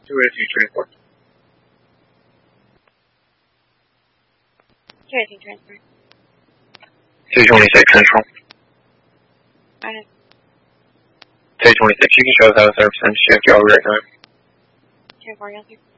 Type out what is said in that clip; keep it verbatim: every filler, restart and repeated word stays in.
two eighteen transport. two eighteen transport. two twenty-six Central. Alright. two twenty-six, you can show us out of service and shift y'all right now. ten four, yes, sir.